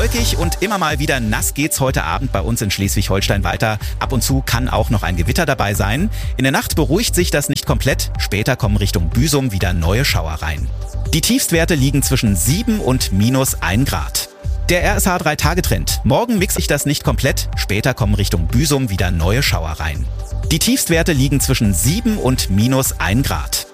Wolkig und immer mal wieder nass geht's heute Abend bei uns in Schleswig-Holstein weiter. Ab und zu kann auch noch ein Gewitter dabei sein. In der Nacht beruhigt sich das nicht komplett. Später kommen Richtung Büsum wieder neue Schauer rein. Die Tiefstwerte liegen zwischen 7 und -1 Grad. Der RSH 3-Tage-Trend. Morgen mixe ich das nicht komplett. Später kommen Richtung Büsum wieder neue Schauer rein. Die Tiefstwerte liegen zwischen 7 und -1 Grad.